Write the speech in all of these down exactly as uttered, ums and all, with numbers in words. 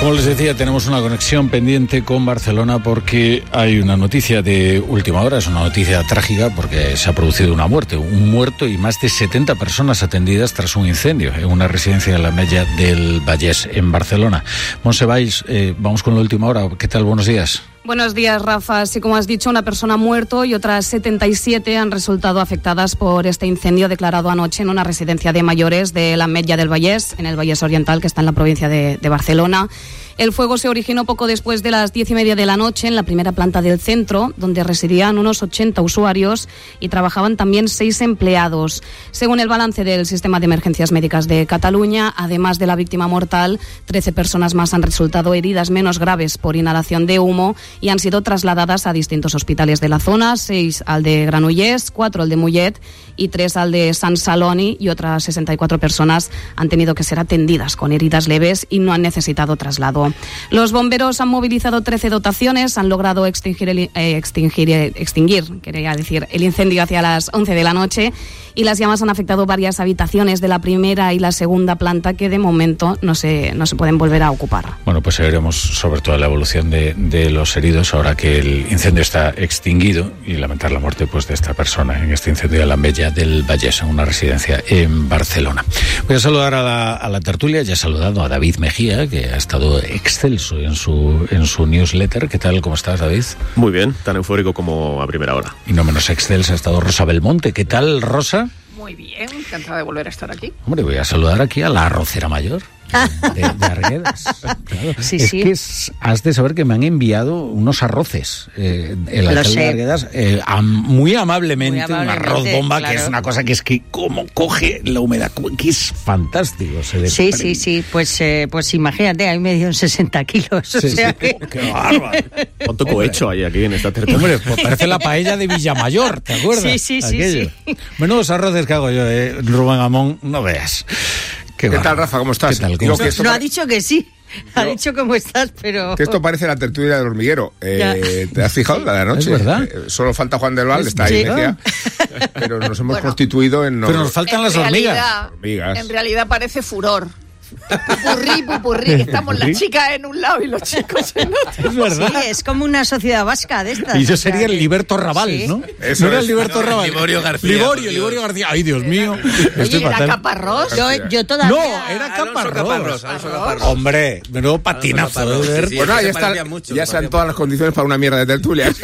Como les decía, tenemos una conexión pendiente con Barcelona porque hay una noticia de última hora, es una noticia trágica porque se ha producido una muerte, un muerto y más de setenta personas atendidas tras un incendio en una residencia de la Ametlla del Vallès, en Barcelona. Montse Valls, eh, vamos con la última hora. ¿Qué tal? Buenos días. Buenos días, Rafa. Así como has dicho, una persona ha muerto y otras setenta y siete han resultado afectadas por este incendio declarado anoche en una residencia de mayores de la Ametlla del Vallès, en el Vallès Oriental, que está en la provincia de, de Barcelona. El fuego se originó poco después de las diez y media de la noche en la primera planta del centro, donde residían unos ochenta usuarios y trabajaban también seis empleados. Según el balance del Sistema de Emergencias Médicas de Cataluña, además de la víctima mortal, trece personas más han resultado heridas menos graves por inhalación de humo y han sido trasladadas a distintos hospitales de la zona, seis al de Granollers, cuatro al de Mollet y tres al de Sant Celoni, y otras sesenta y cuatro personas han tenido que ser atendidas con heridas leves y no han necesitado traslado. Los bomberos han movilizado trece dotaciones, han logrado extinguir, el, eh, extinguir, eh, extinguir quería decir, el incendio hacia las once de la noche, y las llamas han afectado varias habitaciones de la primera y la segunda planta que de momento no se, no se pueden volver a ocupar. Bueno, pues veremos sobre todo la evolución de, de los heridos ahora que el incendio está extinguido, y lamentar la muerte pues de esta persona en este incendio de la Ametlla del Vallès, en una residencia en Barcelona. Voy a saludar a la, a la tertulia. Ya he saludado a David Mejía, que ha estado excelso en su, en su newsletter. ¿Qué tal? ¿Cómo estás, David? Muy bien, tan eufórico como a primera hora. Y no menos excelsa ha estado Rosa Belmonte. ¿Qué tal, Rosa? Muy bien, encantada de volver a estar aquí. Hombre, voy a saludar aquí a la arrocera mayor de, de Arguedas. Claro. Sí, es sí. que es, has de saber que me han enviado unos arroces. Eh, el alcalde de Arguedas, eh, am, muy, amablemente, muy amablemente, un arroz bomba, claro. Que es una cosa que es que como coge la humedad, que es fantástico. Se sí, sí, sí, pues, eh, pues imagínate, ahí me dio sesenta kilos. Sí, o sea sí, que... ¡Qué bárbaro! ¿Cuánto cohecho hay aquí en esta tertulia? Hombre, pues parece la paella de Villamayor, ¿te acuerdas? Sí, sí, sí, sí. Menudos arroces que hago yo, eh, Rubén Amón, no veas. ¿Qué, ¿Qué tal, Rafa? ¿Cómo estás? ¿Qué tal? ¿Cómo ¿Cómo no, estás? no ha dicho que sí. Ha dicho cómo estás, pero... Que esto parece la tertulia del hormiguero. Eh, ¿Te has fijado la de anoche? Es verdad. Eh, solo falta Juan del Val, está ahí, sí. Mejía, pero nos hemos bueno, constituido en... Pero nos faltan en las realidad, hormigas. En realidad parece furor. Pupurrí, pupurrí, que estamos las chicas en un lado y los chicos en otro. Es verdad. Sí, es como una sociedad vasca de estas. Y yo o sea, sería el Liberto Raval, sí. ¿no? Eso ¿No era es. el Liberto No, Raval? Liborio García. Liborio, Liborio García. Ay, Dios mío. Oye, ¿era Caparrós? Yo, yo todavía... No, era Caparrós. Caparrós, Alonso Caparrós. Hombre, menudo patinazo. Caparrós, ¿eh? sí, sí. Pues nada, se ya, parecía está, mucho, ya se sean parecía todas las condiciones para una mierda de tertulia.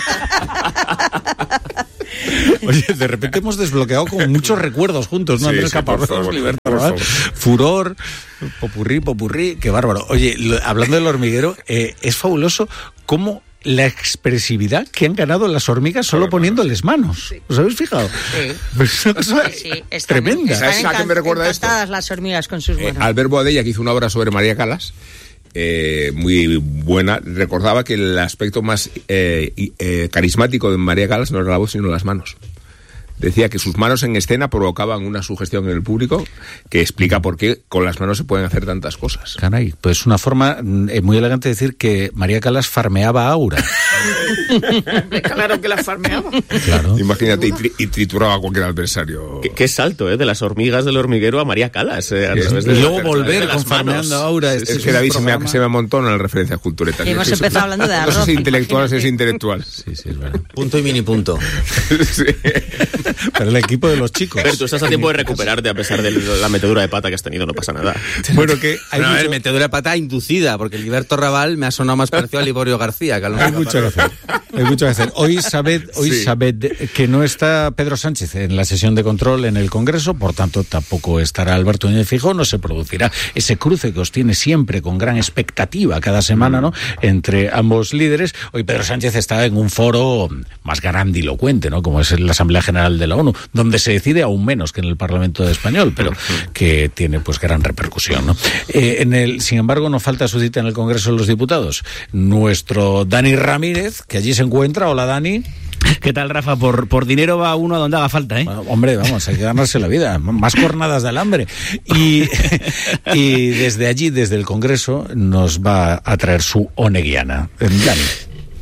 Oye, de repente hemos desbloqueado con muchos recuerdos juntos, ¿no? Sí, Andrés sí, por Caparrós, favor, Liberto por Raval, favor. Furor, popurrí, popurrí, qué bárbaro. Oye, lo, hablando del hormiguero, eh, es fabuloso cómo la expresividad que han ganado las hormigas solo poniéndoles manos. Sí. ¿Os habéis fijado? Sí. Es una cosa Sí, sí, están, tremenda. están ¿Sabes a qué me recuerda esto? encantadas las hormigas con sus Eh, buenos. Albert Boadella, que hizo una obra sobre María Calas, eh, muy buena, recordaba que el aspecto más eh, eh, carismático de María Calas no era la voz, sino las manos. Decía que sus manos en escena provocaban una sugestión en el público que explica por qué con las manos se pueden hacer tantas cosas. Caray, pues es una forma eh, muy elegante de decir que María Calas farmeaba a Aura. Claro que la farmeaba. Claro. Imagínate, y, tri- y trituraba a cualquier adversario. ¿Qué, qué salto, ¿eh? De las hormigas del hormiguero a María Calas. Eh, a Sí, través y de, luego de- volver de las con farmeando manos. a Aura. Es, Este es es que un David se me, programa. se me amontona las referencias culturetas. Y hemos empezado hablando de No sé si arroz, intelectual, si es imagínate. intelectual. Sí, sí, es verdad. Punto y mini punto. Sí. Pero el equipo de los chicos. Pero tú estás a tiempo de recuperarte a pesar de la metedura de pata que has tenido, no pasa nada. Bueno, que hay Bueno, a ver, mucho- metedura de pata inducida, porque el Liberto Raval me ha sonado más parecido a Liborio García que a Alonso Hay mucho que Caparrós. hacer. Hay mucho que hacer. Hoy sabed, hoy Sí. sabed que no está Pedro Sánchez en la sesión de control en el Congreso, por tanto tampoco estará Alberto Núñez Feijóo, no se producirá ese cruce que os tiene siempre con gran expectativa cada semana, ¿no? Entre ambos líderes. Hoy Pedro Sánchez está en un foro más grandilocuente, ¿no? Como es la Asamblea General de la ONU, donde se decide aún menos que en el Parlamento español, pero que tiene pues gran repercusión, ¿no? Eh, en el, sin embargo, no falta su cita en el Congreso de los Diputados. Nuestro Dani Ramírez, que allí se encuentra. Hola, Dani. ¿Qué tal, Rafa? Por, por dinero va uno a donde haga falta, ¿eh? Bueno, hombre, vamos, hay que ganarse la vida. Más cornadas de alambre. Y, y desde allí, desde el Congreso, nos va a traer su oneguiana. Dani.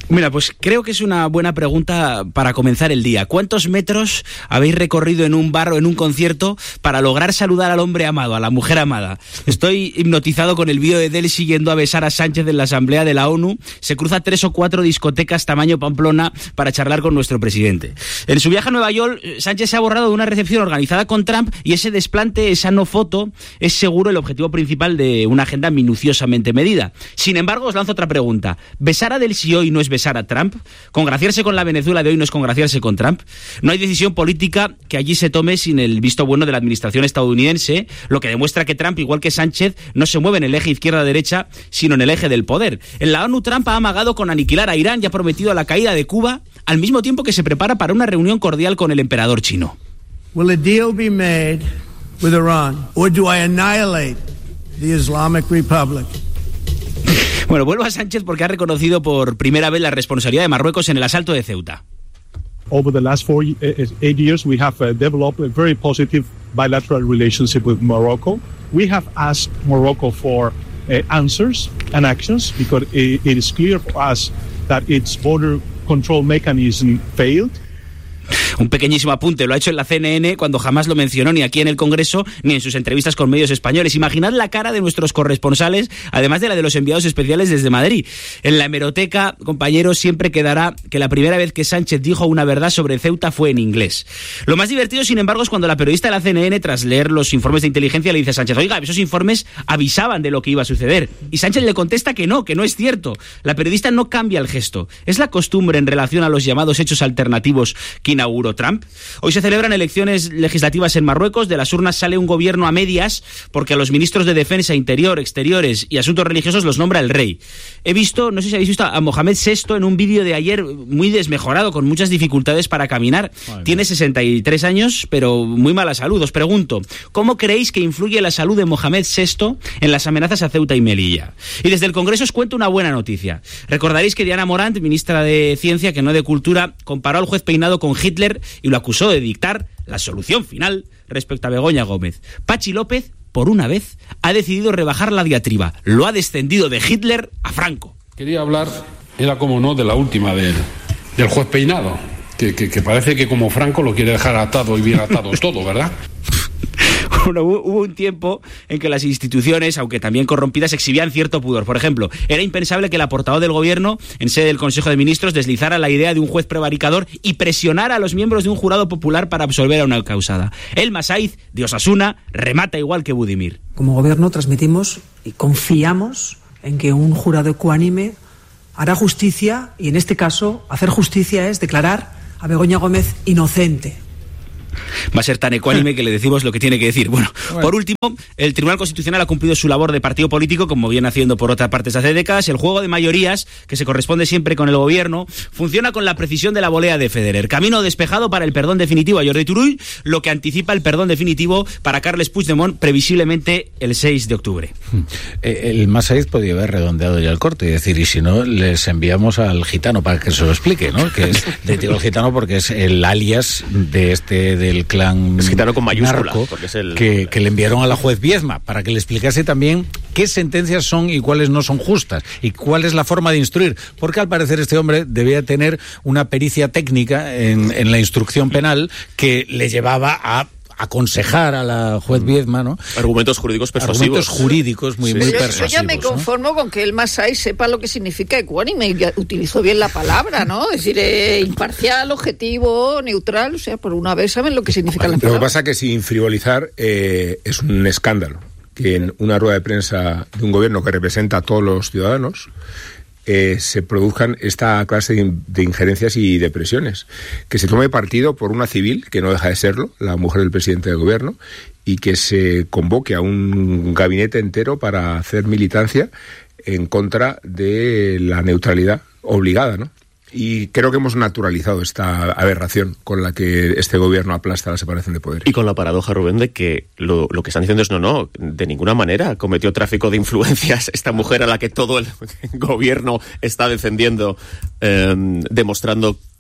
Mira, pues creo que es una buena pregunta para comenzar el día. ¿Cuántos metros habéis recorrido en un bar o en un concierto para lograr saludar al hombre amado, a la mujer amada? Estoy hipnotizado con el vídeo de Delcy yendo a besar a Sánchez en la Asamblea de la ONU. Se cruza tres o cuatro discotecas tamaño Pamplona para charlar con nuestro presidente. En su viaje a Nueva York, Sánchez se ha borrado de una recepción organizada con Trump y ese desplante, esa no foto, es seguro el objetivo principal de una agenda minuciosamente medida. Sin embargo, os lanzo otra pregunta. ¿Besar a Delcy hoy no es besar a Trump? ¿Congraciarse con la Venezuela de hoy no es congraciarse con Trump? No hay decisión política que allí se tome sin el visto bueno de la administración estadounidense, lo que demuestra que Trump, igual que Sánchez, no se mueve en el eje izquierda-derecha, sino en el eje del poder. En la ONU, Trump ha amagado con aniquilar a Irán y ha prometido la caída de Cuba, al mismo tiempo que se prepara para una reunión cordial con el emperador chino. Will a deal be made with Iran, or do I annihilate the Islamic Republic? Bueno, vuelvo a Sánchez porque ha reconocido por primera vez la responsabilidad de Marruecos en el asalto de Ceuta. Over the last four, uh, eight years, we have uh, developed a very positive bilateral relationship with Morocco. We have asked Morocco for uh, answers and actions because it, it is clear for us that its border control mechanism failed. Un pequeñísimo apunte, lo ha hecho en la C N N cuando jamás lo mencionó ni aquí en el Congreso ni en sus entrevistas con medios españoles. Imaginad la cara de nuestros corresponsales, además de la de los enviados especiales desde Madrid. En la hemeroteca, compañeros, siempre quedará que la primera vez que Sánchez dijo una verdad sobre Ceuta fue en inglés. Lo más divertido, sin embargo, es cuando la periodista de la C N N, tras leer los informes de inteligencia, le dice a Sánchez: oiga, esos informes avisaban de lo que iba a suceder. Y Sánchez le contesta que no, que no es cierto. La periodista no cambia el gesto. Es la costumbre en relación a los llamados hechos alternativos que inauguró Trump. Hoy se celebran elecciones legislativas en Marruecos. De las urnas sale un gobierno a medias porque a los ministros de Defensa, Interior, Exteriores y Asuntos Religiosos los nombra el rey. He visto, no sé si habéis visto a Mohamed sexto en un vídeo de ayer muy desmejorado, con muchas dificultades para caminar. Ay, Tiene sesenta y tres años, pero muy mala salud. Os pregunto, ¿cómo creéis que influye la salud de Mohamed sexto en las amenazas a Ceuta y Melilla? Y desde el Congreso os cuento una buena noticia. Recordaréis que Diana Morant, ministra de Ciencia, que no de Cultura, comparó al juez Peinado con Hitler y lo acusó de dictar la solución final respecto a Begoña Gómez. Pachi López, por una vez, ha decidido rebajar la diatriba. Lo ha descendido de Hitler a Franco. Quería hablar, era como no, de la última del, del juez Peinado, que, que, que parece que como Franco lo quiere dejar atado y bien atado todo, ¿verdad? Bueno, hubo un tiempo en que las instituciones, aunque también corrompidas, exhibían cierto pudor. Por ejemplo, era impensable que la portavoz del gobierno, en sede del Consejo de Ministros, deslizara la idea de un juez prevaricador y presionara a los miembros de un jurado popular para absolver a una causada. Elma Saiz, de Osasuna, remata igual que Budimir. Como gobierno transmitimos y confiamos en que un jurado ecuánime hará justicia, y en este caso, hacer justicia es declarar a Begoña Gómez inocente. Va a ser tan ecuánime que le decimos lo que tiene que decir. Bueno, bueno, por último, el Tribunal Constitucional ha cumplido su labor de partido político, como viene haciendo por otra parte hace décadas. El juego de mayorías, que se corresponde siempre con el gobierno, funciona con la precisión de la volea de Federer. Camino despejado para el perdón definitivo a Jordi Turull, lo que anticipa el perdón definitivo para Carles Puigdemont, previsiblemente el seis de octubre. El Masaiz podía haber redondeado ya el corte y decir, y si no, les enviamos al gitano para que se lo explique, ¿no? Que es, le digo el gitano porque es el alias de este del clan es gitano con mayúscula, narco, porque es el... que, que le enviaron a la juez Viezma para que le explicase también qué sentencias son y cuáles no son justas y cuál es la forma de instruir, porque al parecer este hombre debía tener una pericia técnica en, en la instrucción penal que le llevaba a aconsejar a la juez Viezma, ¿no? Argumentos jurídicos persuasivos. Argumentos jurídicos muy, sí. muy yo, persuasivos. Yo ya me conformo, ¿no?, con que el Masai sepa lo que significa ecuánime y utilizó bien la palabra, ¿no? Es decir, eh, imparcial, objetivo, neutral, o sea, por una vez saben lo que significa la palabra. Lo que pasa es que sin frivolizar eh, es un escándalo que en una rueda de prensa de un gobierno que representa a todos los ciudadanos Eh, se produzcan esta clase de, de injerencias y de presiones. Que se tome partido por una civil, que no deja de serlo, la mujer del presidente del gobierno, y que se convoque a un gabinete entero para hacer militancia en contra de la neutralidad obligada, ¿no? Y creo que hemos naturalizado esta aberración con la que este gobierno aplasta la separación de poderes. Y con la paradoja, Rubén, de que lo, lo que están diciendo es no, no, de ninguna manera cometió tráfico de influencias esta mujer a la que todo el gobierno está defendiendo, eh, demostrando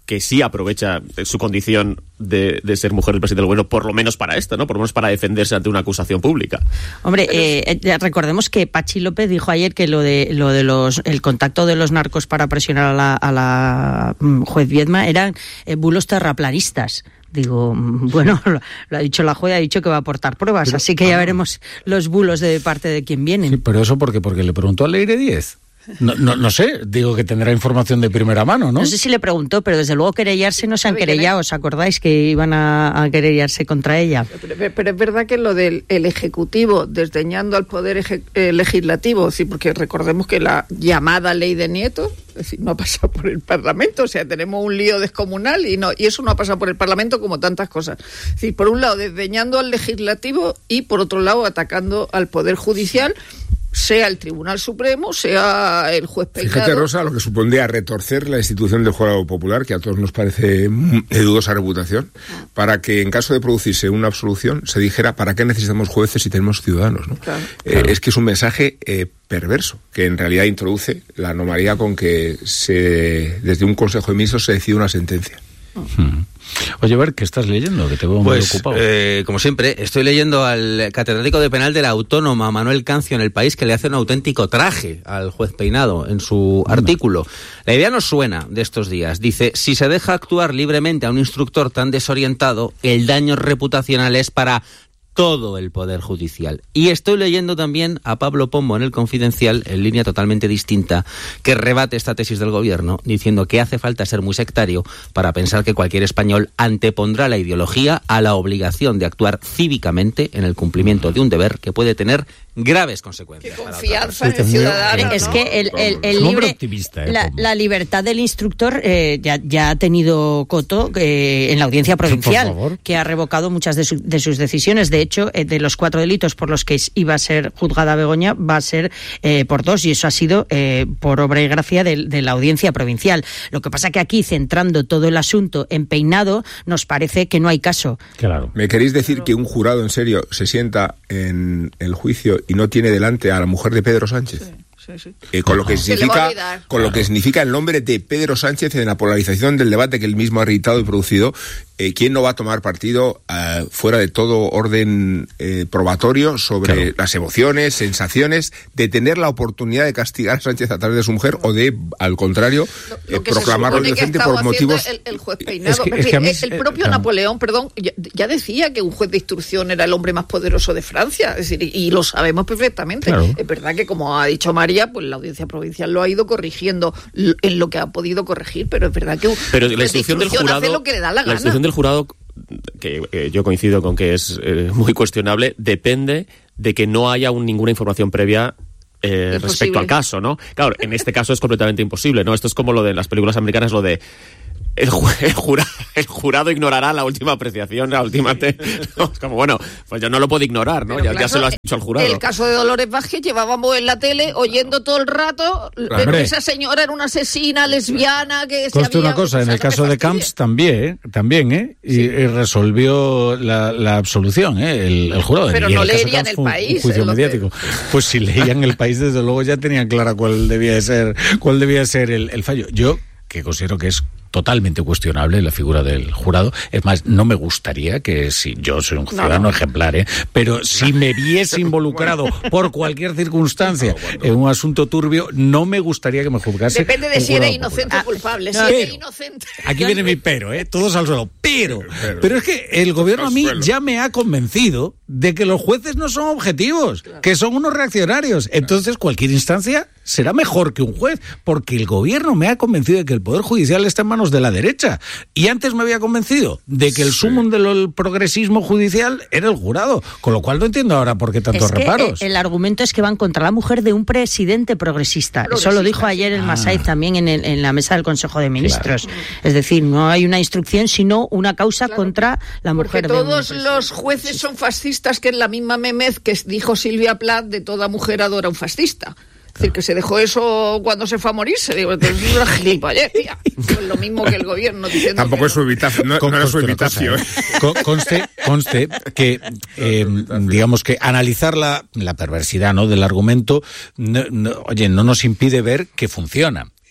que sí aprovecha su condición de, de ser mujer del presidente del gobierno, por lo menos para esto, ¿no? Por lo menos para defenderse ante una acusación pública. Hombre, eh, recordemos que Pachi López dijo ayer que lo de lo de los el contacto de los narcos para presionar a la, a la juez Viedma eran eh, bulos terraplanistas. Digo, bueno, lo, lo ha dicho la juez, ha dicho que va a aportar pruebas, pero, así que ya ah, veremos los bulos de parte de quién vienen. Sí, pero eso porque porque le preguntó a Leire Díez. No, no, no sé, digo que tendrá información de primera mano, ¿no? No sé si le preguntó, pero desde luego querellarse no se han querellado. ¿Os acordáis que iban a, a querellarse contra ella? Pero, pero es verdad que lo del el Ejecutivo desdeñando al Poder eje, eh, Legislativo, sí, porque recordemos que la llamada ley de Nieto, es decir, no ha pasado por el Parlamento, o sea, tenemos un lío descomunal y no y eso no ha pasado por el Parlamento como tantas cosas. Es decir, por un lado desdeñando al Legislativo y por otro lado atacando al Poder Judicial, sea el Tribunal Supremo, sea el juez Peinado. Fíjate, Rosa, lo que supondría retorcer la institución del jurado popular, que a todos nos parece de dudosa reputación, para que en caso de producirse una absolución se dijera ¿para qué necesitamos jueces si tenemos ciudadanos? ¿No? Claro. Eh, claro. Es que es un mensaje eh, perverso, que en realidad introduce la anomalía con que se, desde un Consejo de Ministros se decide una sentencia. Hmm. Oye, a ver, ¿qué estás leyendo? Que te veo pues, muy ocupado. Eh, como siempre, estoy leyendo al catedrático de penal de la Autónoma, Manuel Cancio, en El País, que le hace un auténtico traje al juez Peinado en su no. artículo. La idea nos suena de estos días. Dice, si se deja actuar libremente a un instructor tan desorientado, el daño reputacional es para todo el Poder Judicial. Y estoy leyendo también a Pablo Pombo en El Confidencial, en línea totalmente distinta, que rebate esta tesis del gobierno, diciendo que hace falta ser muy sectario para pensar que cualquier español antepondrá la ideología a la obligación de actuar cívicamente en el cumplimiento de un deber que puede tener graves consecuencias. Qué confianza en el ciudadano. Es que el, el, el libre, optimista, eh, la, la libertad del instructor eh, ya, ya ha tenido coto eh, en la audiencia provincial, que ha revocado muchas de, su, de sus decisiones. De hecho, eh, de los cuatro delitos por los que iba a ser juzgada Begoña, va a ser eh, por dos, y eso ha sido eh, por obra y gracia de, de la audiencia provincial. Lo que pasa que aquí, centrando todo el asunto en Peinado, nos parece que no hay caso. Claro. ¿Me queréis decir que un jurado en serio se sienta en el juicio y no tiene delante a la mujer de Pedro Sánchez? Sí. Sí, sí. Eh, con lo que significa con lo que significa el nombre de Pedro Sánchez en la polarización del debate que él mismo ha irritado y producido. Eh, ¿Quién no va a tomar partido uh, fuera de todo orden eh, probatorio sobre claro. las emociones, sensaciones, de tener la oportunidad de castigar a Sánchez a través de su mujer o de, al contrario, lo, lo eh, proclamarlo inocente por motivos... El, el juez Peinado. Es que, es que mí, el propio eh, Napoleón, perdón, ya, ya decía que un juez de instrucción era el hombre más poderoso de Francia, es decir, y, y lo sabemos perfectamente. Claro. Es verdad que, como ha dicho María, pues la audiencia provincial lo ha ido corrigiendo en lo que ha podido corregir, pero es verdad que pero la instrucción del jurado hace lo que le da la, la gana. Del jurado, que eh, yo coincido con que es eh, muy cuestionable, depende de que no haya un, ninguna información previa eh, respecto al caso, ¿no? Claro, en este caso es completamente imposible, ¿no? Esto es como lo de las películas americanas, lo de El, ju el, jurado, el jurado ignorará la última apreciación, la última... Te no, es como, bueno, pues yo no lo puedo ignorar, ¿no? Ya, claro, ya se lo has dicho al jurado. El caso de Dolores Vázquez llevábamos en la tele oyendo todo el rato claro, que esa señora era una asesina lesbiana que se Conste había... una cosa, en el caso de Camps también, ¿eh? También, ¿eh? Y, sí. y resolvió la, la absolución, ¿eh? El, el jurado. Pero y no el leerían El País. Un juicio mediático. Que... Pues si leían El País, desde luego ya tenían clara cuál debía ser, cuál debía ser el, el fallo. Yo, que considero que es totalmente cuestionable la figura del jurado. Es más, no me gustaría que, si yo soy un ciudadano no, no. ejemplar, ¿eh? pero si me viese involucrado por cualquier circunstancia en un asunto turbio, no me gustaría que me juzgase. Depende de si eres inocente o culpable. Ah, si eres inocente. Aquí viene mi pero, ¿eh? Todos al suelo. Pero, pero, pero es que el gobierno a mí ya me ha convencido de que los jueces no son objetivos, claro. que son unos reaccionarios. Entonces, cualquier instancia será mejor que un juez, porque el gobierno me ha convencido de que el Poder Judicial está en manos de la derecha. Y antes me había convencido de que el sí. sumum del progresismo judicial era el jurado, con lo cual no entiendo ahora por qué tantos es que reparos. El, el argumento es que van contra la mujer de un presidente progresista. progresista. Eso lo dijo ayer el ah. Massaid también en, el, en la mesa del Consejo de Ministros. Claro. Es decir, no hay una instrucción, sino una causa claro. contra la mujer. Porque todos de un los jueces son fascistas, que es la misma memez que dijo Silvia Plath de toda mujer adora un fascista. Es decir, que se dejó eso cuando se fue a morirse. Digo, entonces es una gilipollez, tía. Es lo mismo que el gobierno diciendo... Tampoco que... es su evitación, no, no era su evitación. ¿eh? Conste, conste que, eh, digamos que analizar la, la perversidad, ¿no?, del argumento, no, no, oye, no nos impide ver que funciona.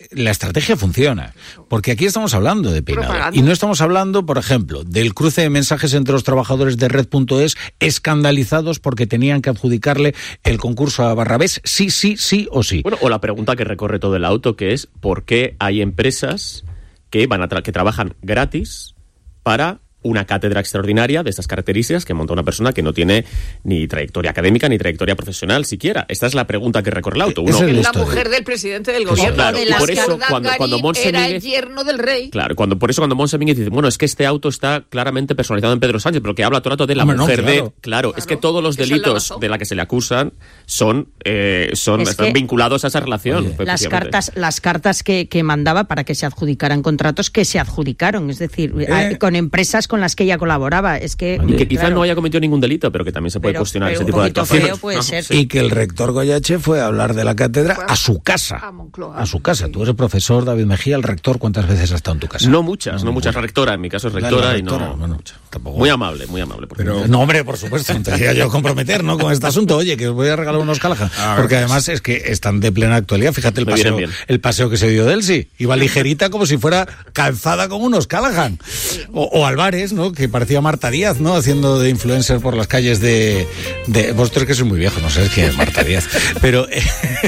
la estrategia funciona, porque aquí estamos hablando de peinado y no estamos hablando, por ejemplo, del cruce de mensajes entre los trabajadores de Red punto es escandalizados porque tenían que adjudicarle el concurso a Barrabés, sí, sí, sí o sí. Bueno, o la pregunta que recorre todo el auto, que es ¿por qué hay empresas que van a tra- que trabajan gratis para una cátedra extraordinaria de estas características que monta una persona que no tiene ni trayectoria académica ni trayectoria profesional siquiera? Esta es la pregunta que recorre el auto. Uno, es el la mujer del presidente del gobierno. Claro, de y por eso cuando, cuando Montse era Mínguez, el yerno del rey. Claro, cuando, por eso cuando Montse Mínguez dice, bueno, es que este auto está claramente personalizado en Pedro Sánchez, pero que habla todo el rato de la Hombre, mujer no, claro. de... Claro, claro, es que todos los delitos la de la que se le acusan son, eh, son es están vinculados a esa relación. Oye, las cartas, las cartas que, que mandaba para que se adjudicaran contratos que se adjudicaron, es decir, eh. con empresas con las que ella colaboraba. Es que, y que quizás claro. no haya cometido ningún delito, pero que también se puede pero, cuestionar pero ese tipo de actuaciones. Puede no, ser. sí. Y que el rector Goyache fue a hablar de la cátedra a su casa. A, a su casa. Tú eres profesor, David Mejía, el rector, ¿cuántas veces has estado en tu casa? No muchas, no, no muchas. La rectora, en mi caso es rectora, la rectora y no... Bueno, tampoco. Muy amable, muy amable. Pero... No, hombre, por supuesto, no te quería yo comprometer, ¿no? Con este asunto. Oye, que os voy a regalar unos Callahan. Ah, porque además es que están de plena actualidad. Fíjate el paseo, el paseo que se dio de Elsie. Iba ligerita como si fuera calzada con unos Callahan. O, o Álvarez, ¿no? Que parecía Marta Díaz, ¿no? Haciendo de influencer por las calles de... de vosotros que sois muy viejos, no sé quién es Marta Díaz. Pero... Eh,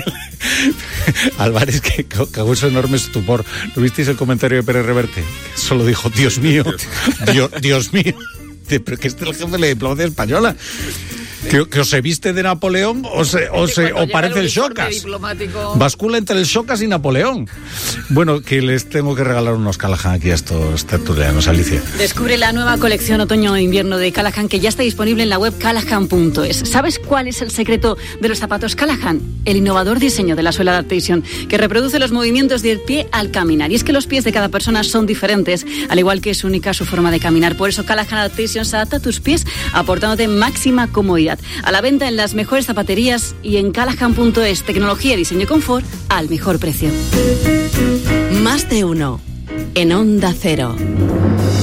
Álvarez, que causó enorme estupor. ¿No visteis el comentario de Pérez Reverte? Solo dijo, Dios mío, Dios, Dios mío. Pero que este es el jefe de la diplomacia española. Que, que o se viste de Napoleón o se o, se, o parece el Xocas. Bascula entre el Xocas y Napoleón. Bueno, que les tengo que regalar unos Callahan aquí a estos tertulianos, Alicia. Descubre la nueva colección otoño-invierno de Callahan que ya está disponible en la web callahan punto es. ¿Sabes cuál es el secreto de los zapatos Callahan? El innovador diseño de la suela Adaptation, que reproduce los movimientos del pie al caminar. Y es que los pies de cada persona son diferentes, al igual que es única su forma de caminar. Por eso Callahan Adaptation se adapta a tus pies, aportándote máxima comodidad. A la venta en las mejores zapaterías y en callahan punto es. Tecnología, diseño y confort al mejor precio. Más de uno en Onda Cero.